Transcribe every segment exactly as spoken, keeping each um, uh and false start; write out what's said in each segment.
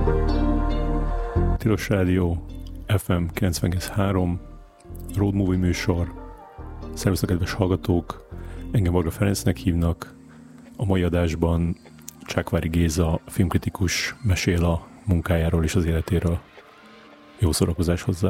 Tilos Rádió, ef em kilencven egész három, Road Movie műsor. Szervusztok, kedves hallgatók! Engem Varga Ferencnek hívnak. A mai adásban Csákvári Géza, filmkritikus mesél a munkájáról és az életéről. Jó szórakozás hozzá!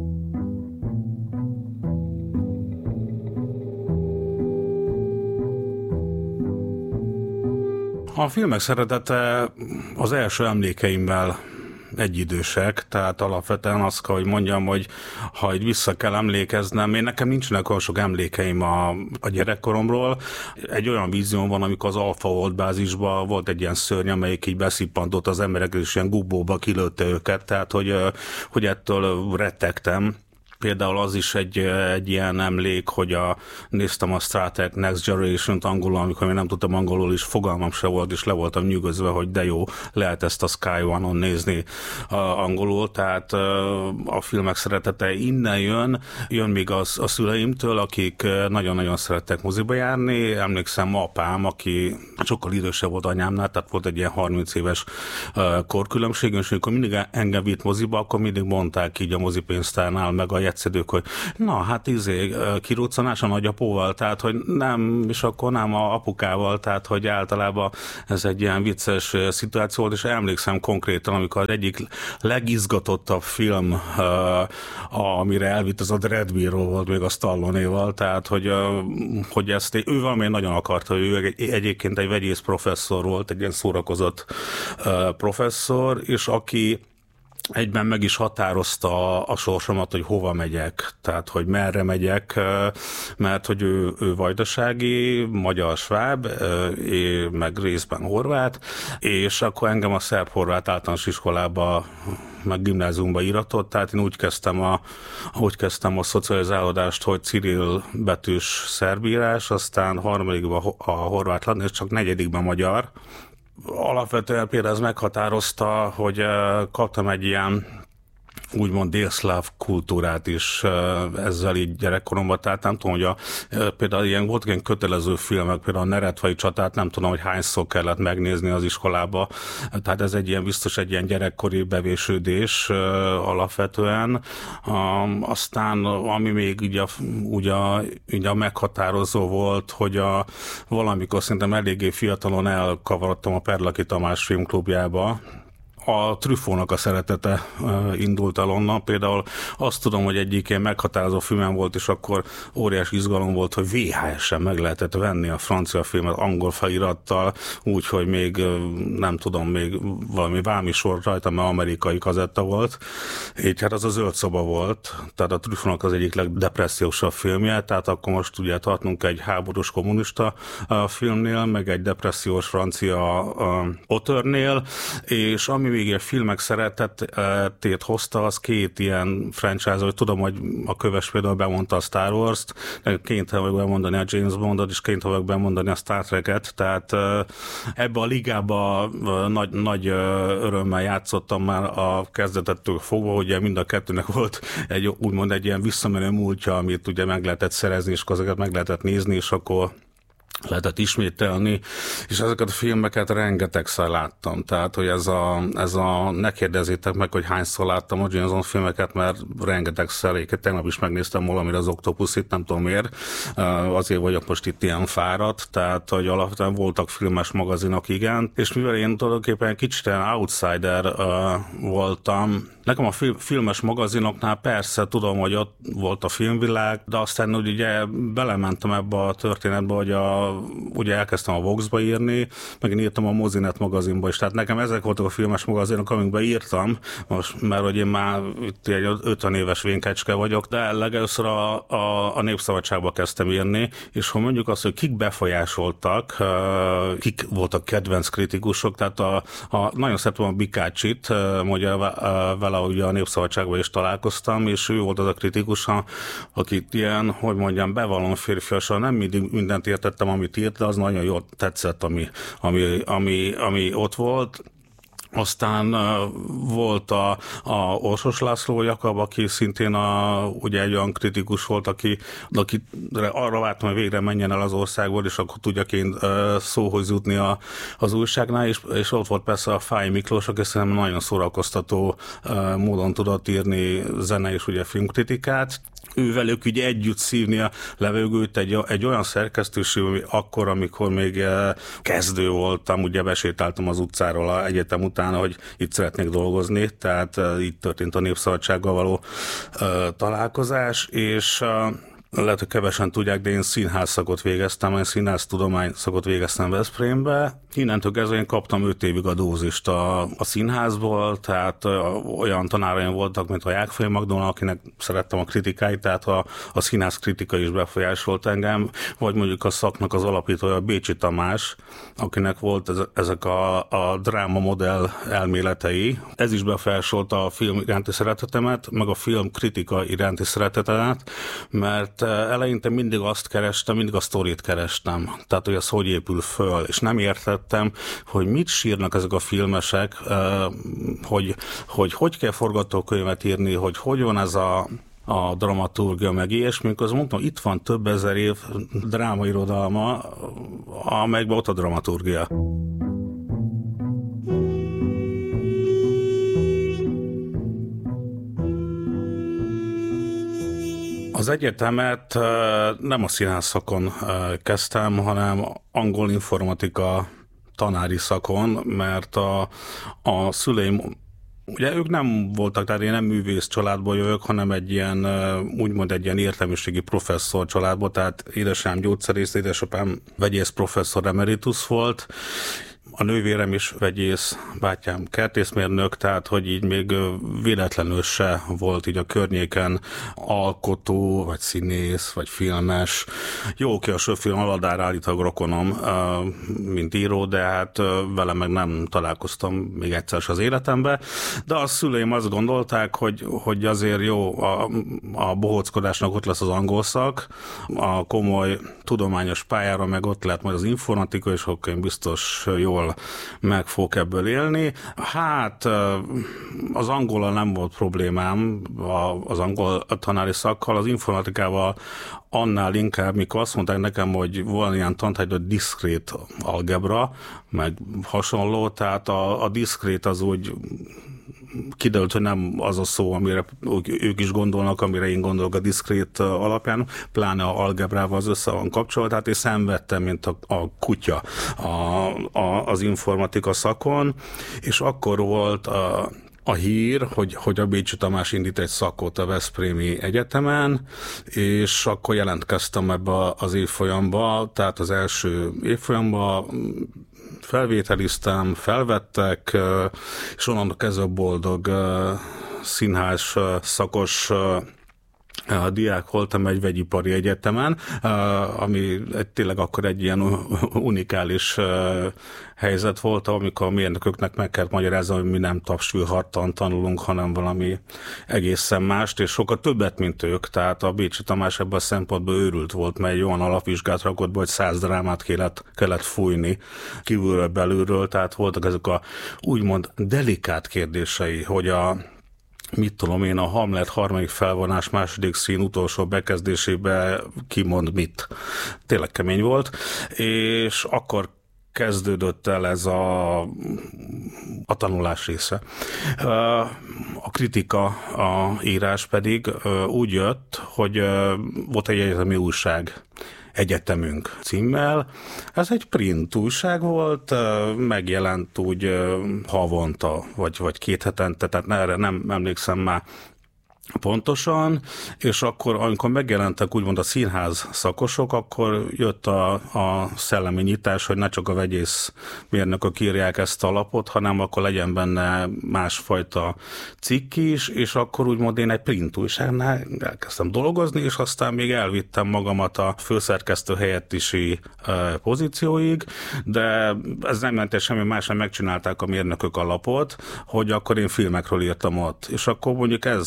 A filmek szeretete az első emlékeimmel egyidősek, tehát alapvetően azt kell, hogy mondjam, hogy ha így vissza kell emlékeznem, én nekem nincsenek olyan sok emlékeim a, a gyerekkoromról. Egy olyan vízióm van, amikor az Alpha Volt bázisban volt egy ilyen szörny, amelyik így beszippantott az emberek, és ilyen gubóba kilőtte őket, tehát hogy, hogy ettől rettegtem. Például az is egy, egy ilyen emlék, hogy a, néztem a Star Trek Next Generation-t angolul, amikor én nem tudtam angolul is, fogalmam se volt, és le voltam nyűgözve, hogy de jó, lehet ezt a Sky One-on nézni a, angolul, tehát a filmek szeretete innen jön, jön még az, a szüleimtől, akik nagyon-nagyon szerettek moziba járni. Emlékszem apám, aki sokkal idősebb volt anyámnál, tehát volt egy ilyen harminc éves korkülönbség, és amikor mindig engem vitt moziba, akkor mindig mondták így a mozipénztárnál, meg a jegyszedők, hogy na, hát izé, kiruccanás a nagyapóval, tehát, hogy nem, és akkor nem a apukával, tehát, hogy általában ez egy ilyen vicces szituáció volt, és emlékszem konkrétan, amikor az egyik legizgatottabb film, amire elvitt, az a Dreadbeer-ról volt még a Stallonéval, tehát, hogy, hogy ezt ő valami nagyon akarta, ő egyébként egy vegyész professzor volt, egy ilyen szórakozott professzor, és aki egyben meg is határozta a sorsomat, hogy hova megyek, tehát hogy merre megyek, mert hogy ő, ő vajdasági, magyar sváb, meg részben horvát, és akkor engem a szerb-horvát általános iskolába meg gimnáziumba íratott, tehát én úgy kezdtem a, úgy kezdtem a szocializálódást, hogy Cirill betűs szerbírás, aztán harmadikban a horvát lett, és csak negyedikben magyar. Alapvetően például ez meghatározta, hogy kaptam egy ilyen úgymond délszláv kultúrát is ezzel így gyerekkoromban, tehát nem tudom, hogy a, például ilyen volt ilyen kötelező filmek, például a Neretvai csatát, nem tudom, hogy hányszor kellett megnézni az iskolába, tehát ez egy ilyen biztos egy ilyen gyerekkori bevésődés alapvetően. Aztán ami még így a, úgy a, így a meghatározó volt, hogy a, valamikor szerintem eléggé fiatalon elkavarodtam a Perlaki Tamás filmklubjába. A Truffautnak a szeretete indult el onnan. Például azt tudom, hogy egyik ilyen meghatározó filmem volt, és akkor óriási izgalom volt, hogy vé há es-en meg lehetett venni a francia filmet angol felirattal, úgyhogy még nem tudom, még valami vámi sor rajta, mert amerikai kazetta volt. Így hát az a Zöld szoba volt, tehát a Truffautnak az egyik legdepressziósabb filmje, tehát akkor most ugye tartunk egy háborús kommunista filmnél, meg egy depressziós francia auteurnél, és ami még a filmek szeretetét hozta, az két ilyen franchise, hogy tudom, hogy a Köves például bemondta a Star Wars-t, kénytelen vagyok bemondani a James Bondot, és kénytelen vagyok bemondani a Star Trek-et, tehát ebbe a ligába nagy, nagy örömmel játszottam már a kezdetettől fogva, ugye mind a kettőnek volt egy, úgymond egy ilyen visszamenő múltja, amit ugye meg lehetett szerezni, és ezeket meg lehetett nézni, és akkor lehetett ismételni, és ezeket a filmeket rengetegszer láttam. Tehát, hogy ez a, ez a ne kérdezzétek meg, hogy hányszor láttam a James Bond filmeket, mert rengetegszer, éket tegnap is megnéztem valamire az Octopusit, nem tudom miért, azért vagyok most itt ilyen fáradt, tehát, hogy alapvetően voltak filmes magazinok, igen, és mivel én tulajdonképpen kicsit outsider uh, voltam, nekem a film, filmes magazinoknál persze tudom, hogy ott volt a filmvilág, de aztán hogy ugye belementem ebbe a történetbe, hogy a, ugye elkezdtem a Vox-ba írni, meg én írtam a Mozinet magazinba is, tehát nekem ezek voltak a filmes magazinok, amikben írtam, most, mert hogy én már itt egy ötven éves vénkecske vagyok, de legelőször a, a, a Népszabadságba kezdtem írni, és ha mondjuk azt, hogy kik befolyásoltak, kik voltak kedvenc kritikusok, tehát a, a, nagyon szeretem a Bikácsit, mondja vele, ugye a Népszabadságban is találkoztam, és ő volt az a kritikus, akit ilyen, hogy mondjam, bevallom férfiasan, nem mindig mindent értettem, amit írt, de az nagyon jól tetszett, ami, ami, ami, ami ott volt. Aztán volt a, a Orsos László Jakab, aki szintén a, ugye egy olyan kritikus volt, aki, aki arra vártam, hogy végre menjen el az országból, és akkor tudjak én szóhoz jutni a, az újságnál, és, és ott volt persze a Fáy Miklós, aki szerintem nagyon szórakoztató módon tudott írni zene és ugye filmkritikát. Ővelük ugye együtt szívni a levegőt egy, egy olyan szerkesztőség, ami akkor, amikor még kezdő voltam, ugye besétáltam az utcáról a egyetem után, hogy itt szeretnék dolgozni, tehát itt történt a Népszabadsággal való uh, találkozás, és uh, lehet, hogy kevesen tudják, de én színház szakot végeztem, én színház tudomány szakot végeztem Veszprémbe. Innentől kezdve én kaptam öt évig a dózist a, a színházból, tehát olyan tanáraim voltak, mint a Jákfai Magdolna, akinek szerettem a kritikáit, tehát a, a színház kritika is befolyásolt engem, vagy mondjuk a szaknak az alapítója Bécsi Tamás, akinek volt ez, ezek a, a dráma modell elméletei. Ez is befolyásolta a film iránti szeretetemet, meg a film kritika iránti szeretetemet, mert eleinte mindig azt kerestem, mindig a sztorit kerestem. Tehát, hogy ez hogy épül föl, és nem értettem, hogy mit sírnak ezek a filmesek, hogy hogy, hogy kell forgatókönyvet írni, hogy hogy van ez a a dramaturgia, meg ilyesmi, mikor mondtam, itt van több ezer év drámairodalma, amelyekben ott a dramaturgia. Az egyetemet nem a színház szakon kezdtem, hanem angol informatika tanári szakon, mert a, a szüleim, ugye ők nem voltak, tehát én nem művész családból jövök, hanem egy ilyen, úgymond egy ilyen értelmiségi professzor családból, tehát édesem gyógyszerész, édesapám vegyész professzor emeritus volt, a nővérem is vegyész, bátyám kertészmérnök, tehát hogy így még véletlenül se volt így a környéken alkotó, vagy színész, vagy filmes. Jó, ki a Sőfilm Aladár állítólag rokonom, mint író, de hát vele meg nem találkoztam még egyszer az életemben. De a szüleim azt gondolták, hogy, hogy azért jó, a, a bohóckodásnak ott lesz az angol szak, a komoly tudományos pályára meg ott lehet majd az informatika, és akkor én biztos jól meg fogok ebből élni. Hát az angollal nem volt problémám, az angol tanári szakkal, az informatikával annál inkább, mikor azt mondták nekem, hogy van ilyen tantárgy, hogy diszkrét algebra, meg hasonló, tehát a, a diszkrét az úgy kiderült, hogy nem az a szó, amire ők is gondolnak, amire én gondolok a diszkrét alapján, pláne a algebrával az össze van kapcsolva, tehát én szenvedtem, mint a, a kutya a, a, az informatika szakon, és akkor volt a a hír, hogy, hogy a Bécsi Tamás indít egy szakot a Veszprémi Egyetemen, és akkor jelentkeztem ebbe az évfolyamba, tehát az első évfolyamba felvételiztem, felvettek, és onnan kezdve boldog színház szakos a diák voltam egy vegyipari egyetemen, ami tényleg akkor egy ilyen unikális helyzet volt, amikor a mérnököknek meg kellett magyarázni, hogy mi nem tapsfülhartan tanulunk, hanem valami egészen mást, és sokkal többet, mint ők. Tehát a Bécsi Tamás ebben a szempontból őrült volt, mert egy olyan alapvizsgát rakott be, hogy száz drámát kellett, kellett fújni kívülről, belülről, tehát voltak ezek a úgymond delikát kérdései, hogy a mit tudom én, a Hamlet harmadik felvonás második szín utolsó bekezdésébe kimond mit. Tényleg kemény volt, és akkor kezdődött el ez a, a tanulás része. A kritika, a írás pedig úgy jött, hogy volt egy egyetemi újság, Egyetemünk címmel. Ez egy print újság volt, megjelent úgy havonta, vagy, vagy két hetente, tehát erre nem emlékszem már pontosan, és akkor, amikor megjelentek úgymond a színház szakosok, akkor jött a, a szellemi nyitás, hogy ne csak a vegyész mérnökök írják ezt a lapot, hanem akkor legyen benne másfajta cikk is, és akkor úgymond én egy print újságnál elkezdtem dolgozni, és aztán még elvittem magamat a főszerkesztő helyettisi e, pozícióig, de ez nem ment semmi más, nem megcsinálták a mérnökök a lapot, hogy akkor én filmekről írtam ott, és akkor mondjuk ez volt nekem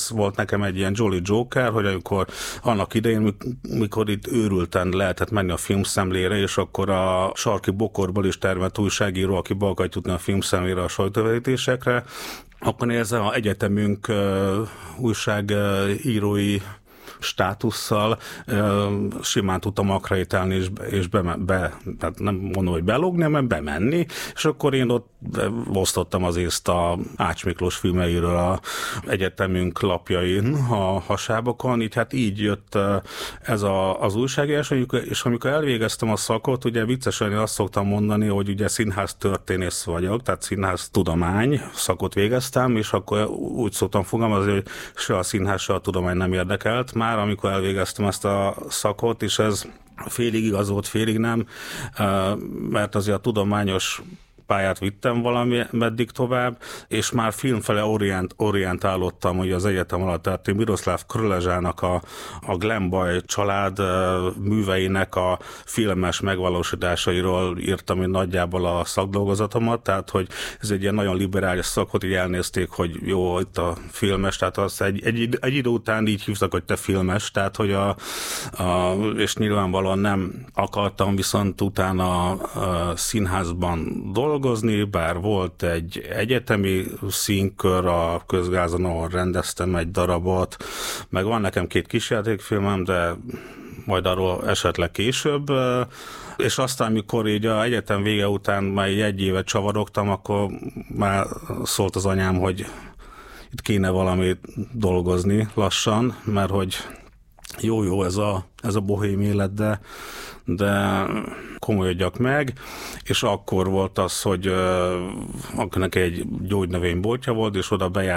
nekem egy ilyen Jolly Joker, hogy amikor annak idején, mikor itt őrülten lehetett menni a filmszemlére, és akkor a Sarki Bokorból is termett újságíró, aki be akart jutni a filmszemlére a sajtóvetítésekre, akkor ez az egyetemünk uh, újságírói státusszal uh, simán tudtam akreditálni és, és be, be, tehát nem mondom, hogy belogni, hanem bemenni, és akkor én ott osztottam az észt a Ács Miklós filmeiről a egyetemünk lapjain, a hasábokon, így hát így jött uh, ez a, az újságírás, és amikor elvégeztem a szakot, ugye viccesen én azt szoktam mondani, hogy ugye színház történész vagyok, tehát színház tudomány szakot végeztem, és akkor úgy szoktam fogalmazni, hogy se a színház, se a tudomány nem érdekelt, már amikor elvégeztem ezt a szakot, és ez félig igaz volt, félig nem, mert azért a tudományos pályát vittem valami meddig tovább, és már filmfele orient, orientálódtam, hogy az egyetem alatt, tehát én Miroslav Krlezsának a, a Glenbaj család műveinek a filmes megvalósításairól írtam én nagyjából a szakdolgozatomat, tehát hogy ez egy ilyen nagyon liberális szakot, így elnézték, hogy jó, itt a filmes, tehát azt egy, egy, egy idő után így hívtak, hogy te filmes, tehát hogy a, a és nyilvánvalóan nem akartam, viszont utána a színházban dolgozni, dolgozni, bár volt egy egyetemi színkör a Közgázon, ahol rendeztem egy darabot, meg van nekem két kisjátékfilmem, de majd arról esetleg később, és aztán, amikor így a egyetem vége után már egy évet csavarogtam, akkor már szólt az anyám, hogy itt kéne valamit dolgozni lassan, mert hogy jó-jó ez a, ez a bohém élet, de, de komolyodjak meg, és akkor volt az, hogy uh, akkor neki egy gyógynövényboltja volt, és oda bejárt